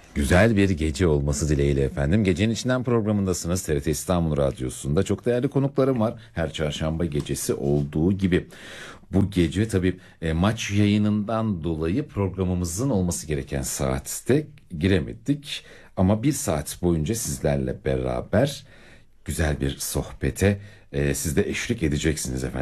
Güzel bir gece olması dileğiyle efendim. Gecenin içinden programındasınız. TRT İstanbul Radyosu'nda çok değerli konuklarım var. Her çarşamba gecesi olduğu gibi. Bu gece tabii maç yayınından dolayı programımızın olması gereken saatte giremedik. Ama bir saat boyunca sizlerle beraber güzel bir sohbete siz de eşlik edeceksiniz efendim.